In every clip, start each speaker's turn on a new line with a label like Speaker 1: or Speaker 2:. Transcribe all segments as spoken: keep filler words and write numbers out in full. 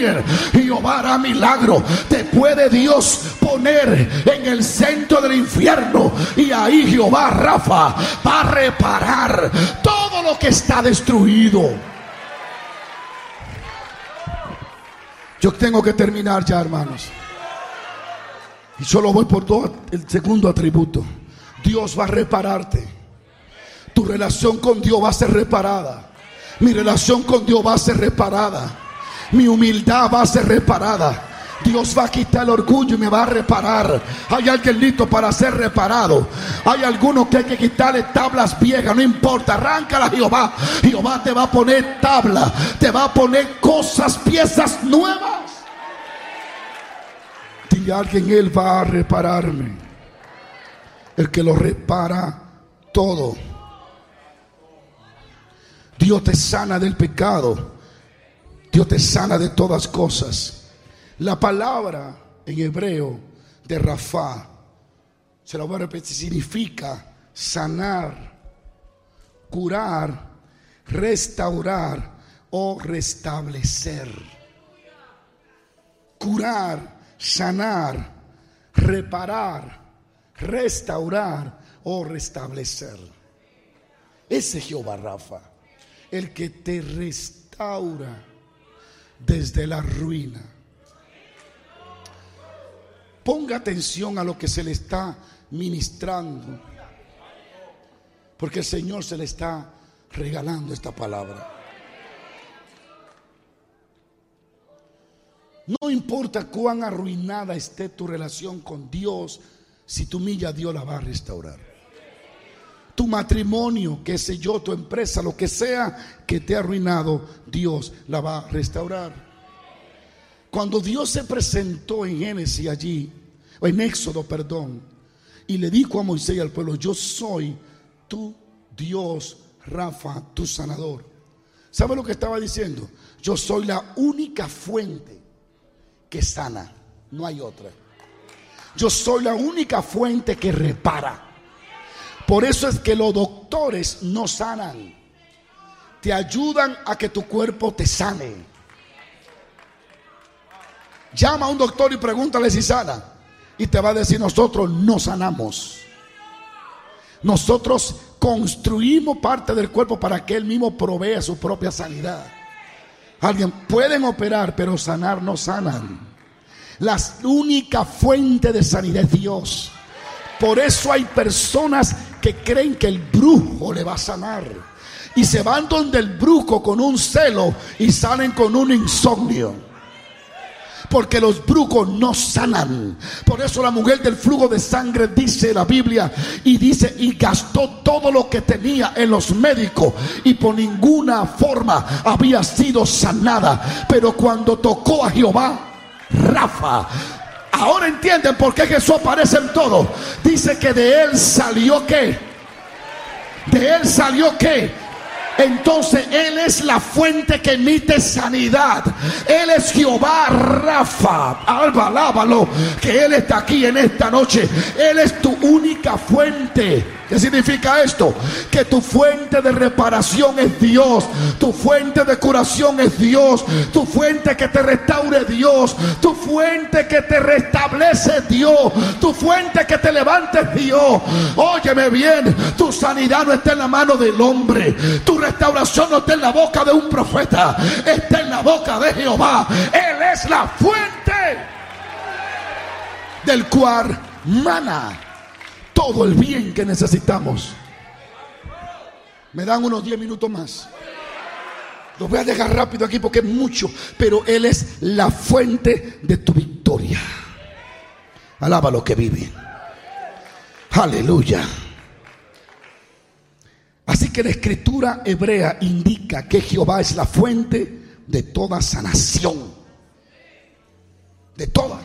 Speaker 1: cumplir. Jehová hará milagro. Te puede Dios poner en el centro del infierno y ahí Jehová Rafa va a reparar todo lo que está destruido. Yo tengo que terminar ya, hermanos, y solo voy por todo el segundo atributo. Dios va a repararte. Tu relación con Dios va a ser reparada. Mi relación con Dios va a ser reparada. Mi humildad va a ser reparada. Dios va a quitar el orgullo y me va a reparar. Hay alguien listo para ser reparado. Hay algunos que hay que quitarle tablas viejas. No importa, arráncala Jehová. Jehová te va a poner tabla. Te va a poner cosas, piezas nuevas. Dile a alguien: Él va a repararme. El que lo repara todo. Dios te sana del pecado. Dios te sana de todas cosas. La palabra en hebreo de Rafa, se la voy a repetir, significa sanar, curar, restaurar o restablecer. Curar, sanar, reparar, restaurar o restablecer. Ese es Jehová Rafa, el que te restaura desde la ruina. Ponga atención a lo que se le está ministrando, porque el Señor se le está regalando esta palabra. No importa cuán arruinada esté tu relación con Dios, si tú humillas a Dios la va a restaurar. Tu matrimonio, qué sé yo, tu empresa, lo que sea que te ha arruinado, Dios la va a restaurar. Cuando Dios se presentó en Génesis allí, o en Éxodo, perdón, y le dijo a Moisés y al pueblo: yo soy tu Dios, Rafa, tu sanador. ¿Sabe lo que estaba diciendo? Yo soy la única fuente que sana, no hay otra. Yo soy la única fuente que repara. Por eso es que los doctores no sanan, te ayudan a que tu cuerpo te sane. Llama a un doctor y pregúntale si sana, y te va a decir: nosotros no sanamos. Nosotros construimos parte del cuerpo para que él mismo provea su propia sanidad. Alguien pueden operar, pero sanar no sanan. La única fuente de sanidad es Dios. Por eso hay personas que creen que el brujo le va a sanar y se van donde el brujo con un celo y salen con un insomnio. Porque los brujos no sanan. Por eso la mujer del flujo de sangre dice la Biblia, y dice: y gastó todo lo que tenía en los médicos y por ninguna forma había sido sanada. Pero cuando tocó a Jehová Rafa, ahora entienden por qué Jesús aparece en todo. Dice que de él salió ¿qué? De él salió ¿qué? Entonces Él es la fuente que emite sanidad. Él es Jehová Rafa. Alábalo, que Él está aquí en esta noche. Él es tu única fuente. ¿Qué significa esto? Que tu fuente de reparación es Dios. Tu fuente de curación es Dios. Tu fuente que te restaure Dios. Tu fuente que te restablece Dios. Tu fuente que te levante Dios. Óyeme bien, tu sanidad no está en la mano del hombre. Tu restauración no está en la boca de un profeta. Está en la boca de Jehová. Él es la fuente del cual mana todo el bien que necesitamos. Me dan unos diez minutos más. Los voy a dejar rápido aquí porque es mucho. Pero Él es la fuente de tu victoria. Alaba lo que vive. Aleluya. Así que la escritura hebrea indica que Jehová es la fuente de toda sanación. De toda.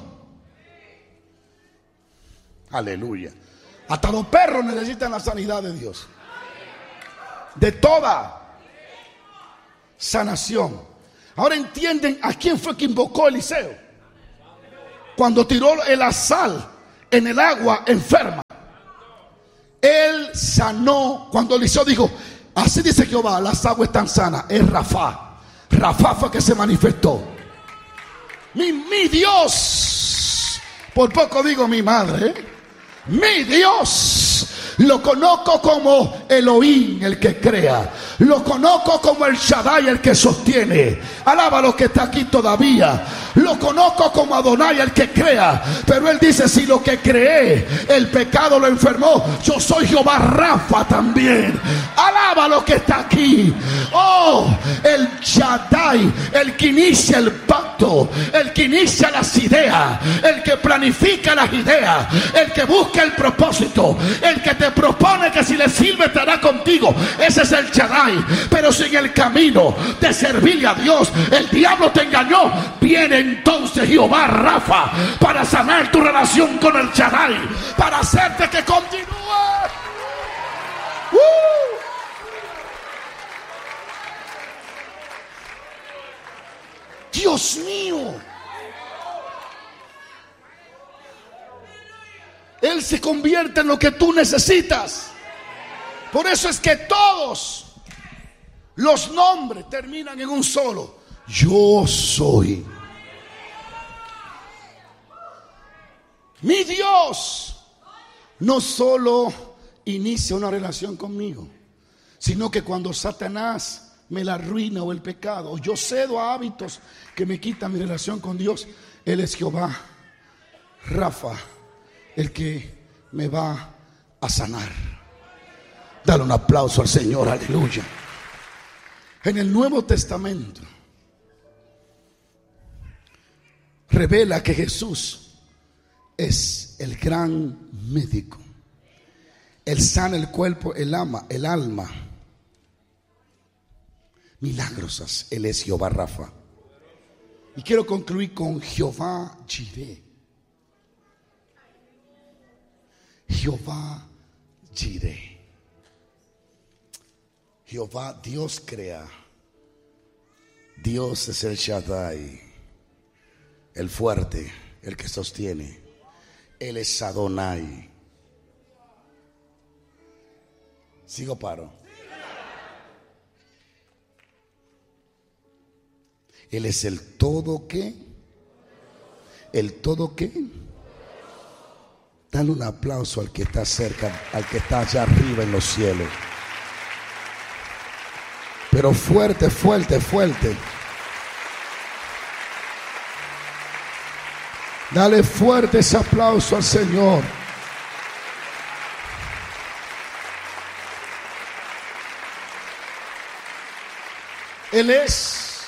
Speaker 1: Aleluya. Hasta los perros necesitan la sanidad de Dios. De toda sanación. Ahora entienden a quién fue que invocó Eliseo cuando tiró el sal en el agua enferma. Él sanó. Cuando Eliseo dijo: así dice Jehová, las aguas están sanas, es Rafa. Rafa fue que se manifestó. Mi, mi Dios, por poco digo mi madre, ¿eh? Mi Dios. Lo conozco como Elohim, el que crea. Lo conozco como el Shaddai, el que sostiene. Alaba lo que está aquí todavía. Lo conozco como Adonai, el que crea. Pero él dice, si lo que creé, el pecado lo enfermó, yo soy Jehová Rafa también. Alaba lo que está aquí. Oh, el Shaddai, el que inicia el pacto, el que inicia las ideas, el que planifica las ideas, el que busca el propósito, el que te propone que si le sirve estará contigo. Ese es el Shaddai. Pero si en el camino de servirle a Dios el diablo te engañó, viene entonces Jehová Rafa para sanar tu relación con el Shaddai, para hacerte que continúe. ¡Uh! Dios mío, Él se convierte en lo que tú necesitas. Por eso es que todos los nombres terminan en un solo: yo soy. Mi Dios no solo inicia una relación conmigo, sino que cuando Satanás me la arruina o el pecado, o yo cedo a hábitos que me quitan mi relación con Dios, Él es Jehová Rafa, el que me va a sanar. Dale un aplauso al Señor, aleluya. En el Nuevo Testamento revela que Jesús es el gran médico. Él sana el cuerpo, el alma, el alma. Milagros, Él es Jehová Rafa. Y quiero concluir con Jehová Jireh. Jehová Jireh. Jehová, Dios crea. Dios es el Shaddai, el fuerte, el que sostiene. Él es Adonai. ¿Sigo paro? Él es el todo que. El todo que. Dale un aplauso al que está cerca, al que está allá arriba en los cielos. Pero fuerte, fuerte, fuerte. Dale fuerte ese aplauso al Señor. Él es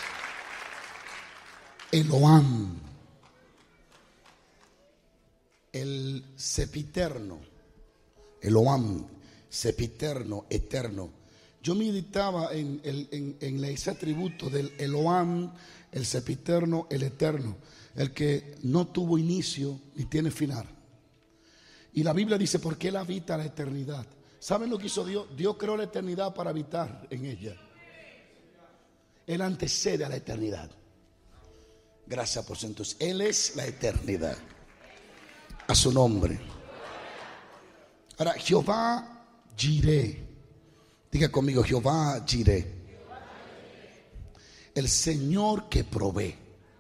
Speaker 1: Elohim, el sempiterno. Elohim, sempiterno, eterno. Yo meditaba en, en, en, en ese atributo del Elohim, el sempiterno, el eterno, el que no tuvo inicio ni tiene final. Y la Biblia dice, porque Él habita la eternidad. ¿Saben lo que hizo Dios? Dios creó la eternidad para habitar en ella. Él antecede a la eternidad. Gracias por eso. Entonces, Él es la eternidad. A su nombre. Ahora, Jehová Jireh. Diga conmigo, Jehová Jireh. El Señor que provee.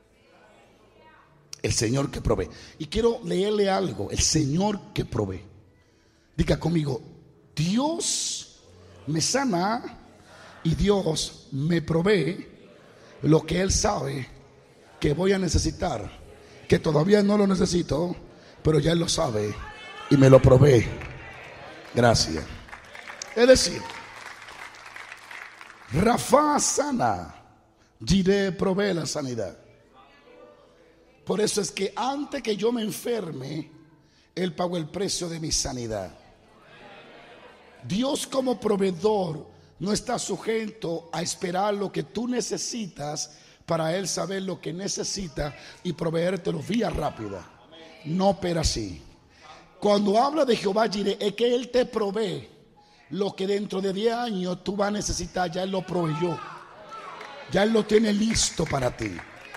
Speaker 1: El Señor que provee. Y quiero leerle algo. El Señor que provee. Diga conmigo, Dios me sana y Dios me provee lo que Él sabe que voy a necesitar, que todavía no lo necesito, pero ya Él lo sabe y me lo provee. Gracias. Es decir, Rafa sana, Jireh provee la sanidad. Por eso es que antes que yo me enferme, Él pagó el precio de mi sanidad. Dios como proveedor no está sujeto a esperar lo que tú necesitas para Él saber lo que necesita y proveértelo vía rápida. No opera así. Cuando habla de Jehová Jireh, es que Él te provee lo que dentro de diez años tú vas a necesitar. Ya Él lo proveyó. Ya Él lo tiene listo para ti.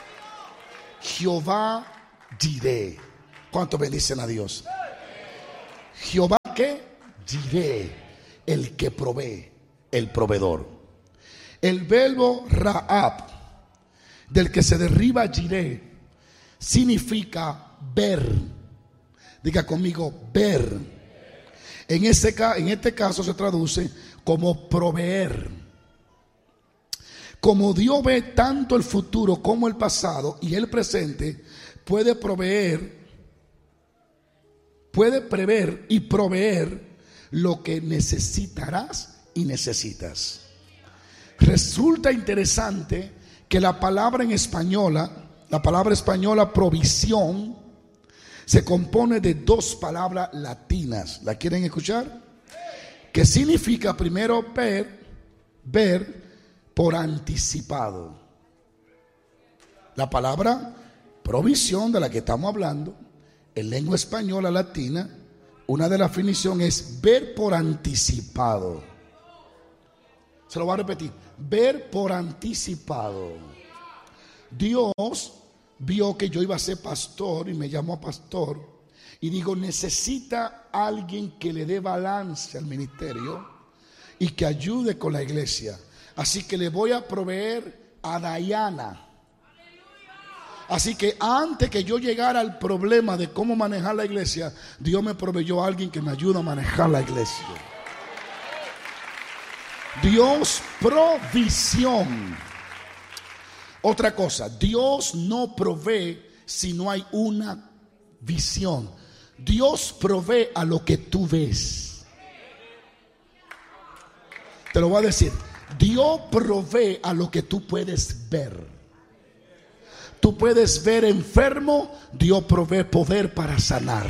Speaker 1: Jehová Jireh. ¿Cuántos bendicen a Dios? Jehová ¿qué? Jireh, el que provee, el proveedor. El verbo Raab, del que se derriba Jireh, significa ver. Diga conmigo, ver. En, ese, en este caso se traduce como proveer. Como Dios ve tanto el futuro como el pasado y el presente, puede proveer, puede prever y proveer lo que necesitarás y necesitas. Resulta interesante que la palabra en española, la palabra española provisión, se compone de dos palabras latinas. ¿La quieren escuchar? Que significa primero ver, ver por anticipado. La palabra provisión de la que estamos hablando en lengua española latina, una de las definiciones es ver por anticipado. Se lo voy a repetir, ver por anticipado. Dios vio que yo iba a ser pastor y me llamó pastor y digo, necesita alguien que le dé balance al ministerio y que ayude con la iglesia. Así que le voy a proveer a Dayana. Así que antes que yo llegara al problema de cómo manejar la iglesia, Dios me proveyó a alguien que me ayude a manejar la iglesia. Dios provisión. Otra cosa, Dios no provee si no hay una visión. Dios provee a lo que tú ves. Te lo voy a decir. Dios provee a lo que tú puedes ver. Tú puedes ver enfermo, Dios provee poder para sanar.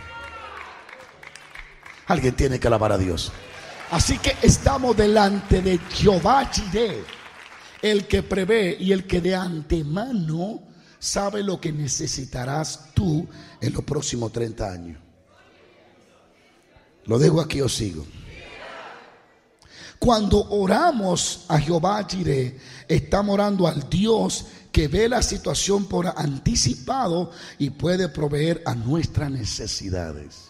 Speaker 1: Alguien tiene que alabar a Dios. Así que estamos delante de Jehová Jireh, el que prevé y el que de antemano sabe lo que necesitarás tú en los próximos treinta años. Lo dejo aquí o sigo. Cuando oramos a Jehová Jireh, estamos orando al Dios que ve la situación por anticipado y puede proveer a nuestras necesidades.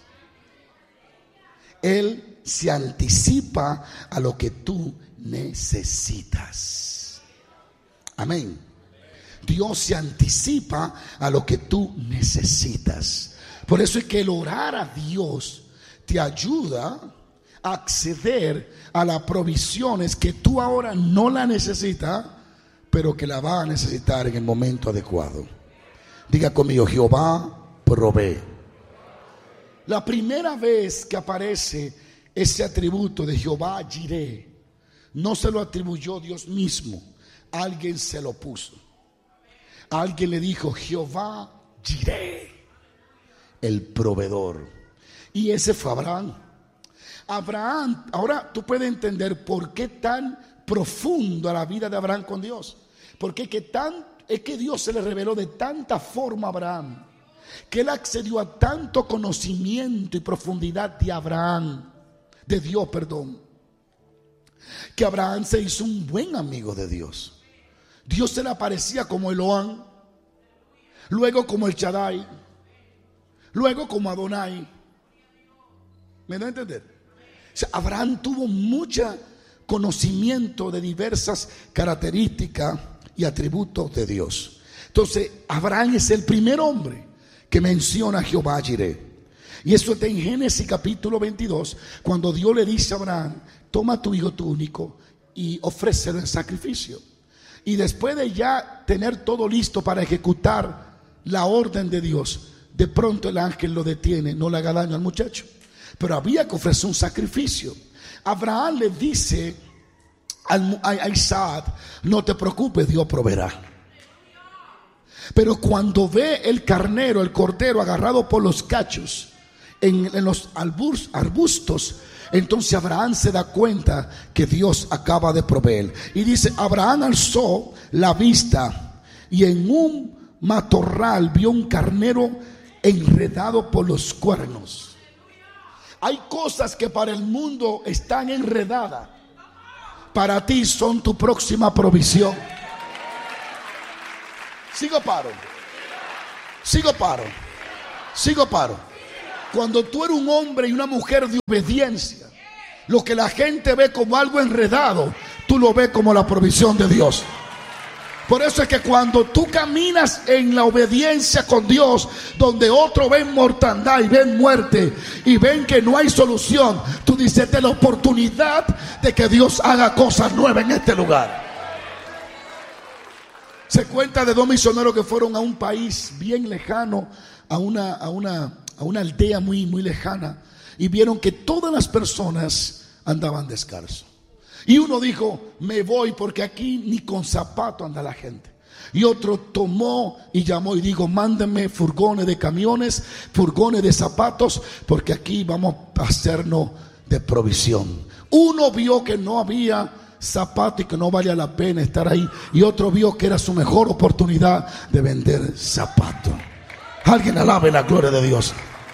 Speaker 1: Él se anticipa a lo que tú necesitas. Amén. Dios se anticipa a lo que tú necesitas. Por eso es que el orar a Dios te ayuda a acceder a las provisiones que tú ahora no la necesitas, pero que la vas a necesitar en el momento adecuado. Diga conmigo, Jehová provee. La primera vez que aparece ese atributo de Jehová Jireh, no se lo atribuyó Dios mismo, alguien se lo puso. Alguien le dijo, Jehová Jireh, el proveedor. Y ese fue Abraham. Abraham, ahora tú puedes entender por qué tan profundo a la vida de Abraham con Dios. Porque que tan, es que Dios se le reveló de tanta forma a Abraham, que él accedió a tanto conocimiento y profundidad de Abraham, de Dios, perdón, que Abraham se hizo un buen amigo de Dios. Dios se le aparecía como Elohim, luego como el Shaddai, luego como Adonai. ¿Me da a entender? O sea, Abraham tuvo mucho conocimiento de diversas características y atributos de Dios. Entonces, Abraham es el primer hombre que menciona a Jehová Jireh. Y eso está en Génesis capítulo veintidós, cuando Dios le dice a Abraham, toma tu hijo tu único y ofrécelo en sacrificio. Y después de ya tener todo listo para ejecutar la orden de Dios, de pronto el ángel lo detiene, no le haga daño al muchacho. Pero había que ofrecer un sacrificio. Abraham le dice a Isaac, no te preocupes, Dios proveerá. Pero cuando ve el carnero, el cordero agarrado por los cachos en, en los arbustos, entonces Abraham se da cuenta que Dios acaba de proveer. Y dice, Abraham alzó la vista y en un matorral vio un carnero enredado por los cuernos. Hay cosas que para el mundo están enredadas, para ti son tu próxima provisión. Sigo paro. Sigo paro. Sigo paro. Cuando tú eres un hombre y una mujer de obediencia, lo que la gente ve como algo enredado, tú lo ves como la provisión de Dios. Por eso es que cuando tú caminas en la obediencia con Dios, donde otros ven mortandad y ven muerte y ven que no hay solución, tú dices, esta es la oportunidad de que Dios haga cosas nuevas en este lugar. Se cuenta de dos misioneros que fueron a un país bien lejano, a una, a una, a una aldea muy, muy lejana, y vieron que todas las personas andaban descalzos. Y uno dijo, me voy porque aquí ni con zapato anda la gente. Y otro tomó y llamó y dijo, mándenme furgones de camiones, furgones de zapatos, porque aquí vamos a hacernos de provisión. Uno vio que no había zapato y que no valía la pena estar ahí, y otro vio que era su mejor oportunidad de vender zapatos. Alguien alabe la gloria de Dios.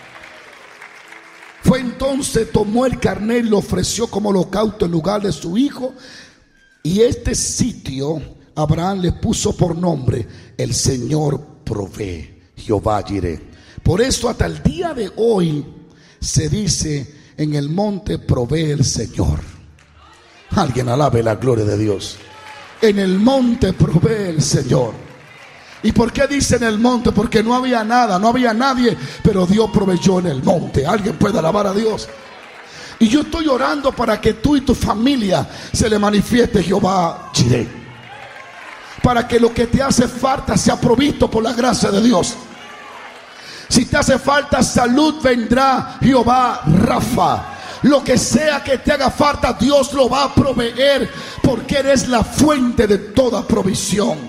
Speaker 1: Fue entonces, tomó el carnet y lo ofreció como holocausto en lugar de su hijo. Y este sitio Abraham le puso por nombre: el Señor provee, Jehová Jireh. Por eso hasta el día de hoy se dice, en el monte provee el Señor. Alguien alabe la gloria de Dios. En el monte provee el Señor. ¿Y por qué dice en el monte? Porque no había nada, no había nadie, pero Dios proveyó en el monte. Alguien puede alabar a Dios. Y yo estoy orando para que tú y tu familia se le manifieste Jehová Jireh, para que lo que te hace falta sea provisto por la gracia de Dios. Si te hace falta salud, vendrá Jehová Rafa. Lo que sea que te haga falta, Dios lo va a proveer, porque eres la fuente de toda provisión.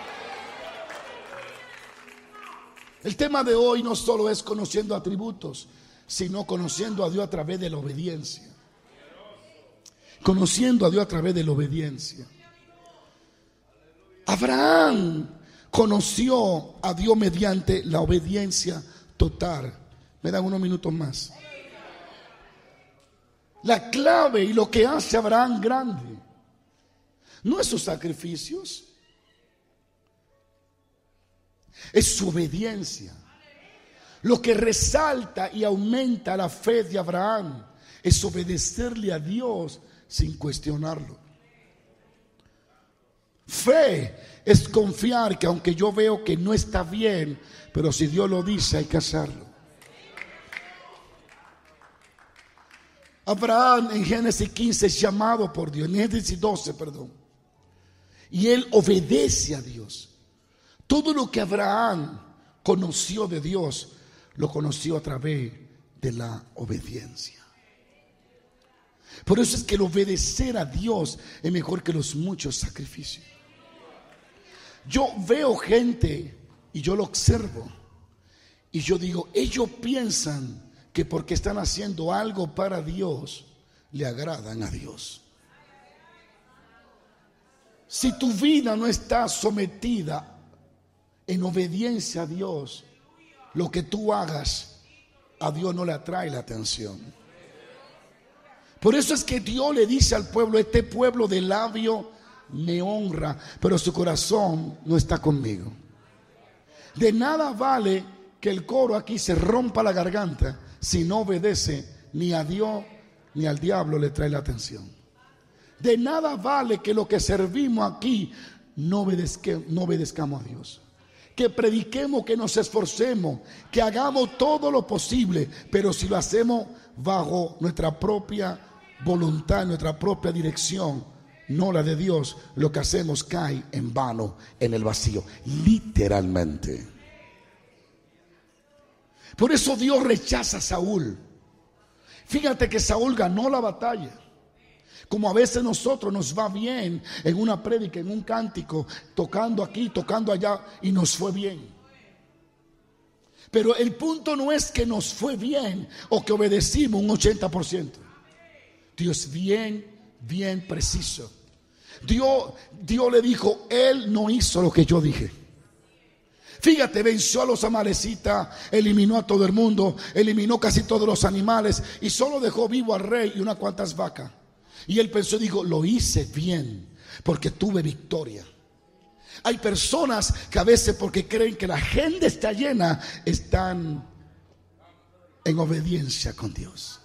Speaker 1: El tema de hoy no solo es conociendo atributos, sino conociendo a Dios a través de la obediencia. Conociendo a Dios a través de la obediencia. Abraham conoció a Dios mediante la obediencia total. Me dan unos minutos más. La clave y lo que hace a Abraham grande no es sus sacrificios, es su obediencia. Lo que resalta y aumenta la fe de Abraham es obedecerle a Dios sin cuestionarlo. Fe es confiar que aunque yo veo que no está bien, pero si Dios lo dice, hay que hacerlo. Abraham en Génesis quince es llamado por Dios, en Génesis doce, perdón, y él obedece a Dios. Todo lo que Abraham conoció de Dios, lo conoció a través de la obediencia. Por eso es que el obedecer a Dios es mejor que los muchos sacrificios. Yo veo gente y yo lo observo y yo digo, ellos piensan que porque están haciendo algo para Dios, le agradan a Dios. Si tu vida no está sometida en obediencia a Dios, lo que tú hagas a Dios no le atrae la atención. Por eso es que Dios le dice al pueblo: este pueblo de labio me honra, pero su corazón no está conmigo. De nada vale que el coro aquí se rompa la garganta si no obedece ni a Dios ni al diablo le trae la atención. De nada vale que lo que servimos aquí no, obedezca, no obedezcamos a Dios. Que prediquemos, que nos esforcemos, que hagamos todo lo posible, pero si lo hacemos bajo nuestra propia voluntad, nuestra propia dirección, no la de Dios, lo que hacemos cae en vano, en el vacío, literalmente. Por eso Dios rechaza a Saúl. Fíjate que Saúl ganó la batalla. Como a veces nosotros nos va bien en una prédica, en un cántico, tocando aquí, tocando allá, y nos fue bien. Pero el punto no es que nos fue bien o que obedecimos un ochenta por ciento. Dios bien, bien preciso. Dios, Dios le dijo, Él no hizo lo que yo dije. Fíjate, venció a los amalecitas, eliminó a todo el mundo, eliminó casi todos los animales y solo dejó vivo al rey y unas cuantas vacas. Y él pensó y dijo, lo hice bien porque tuve victoria. Hay personas que a veces, porque creen que la agenda está llena, están en obediencia con Dios.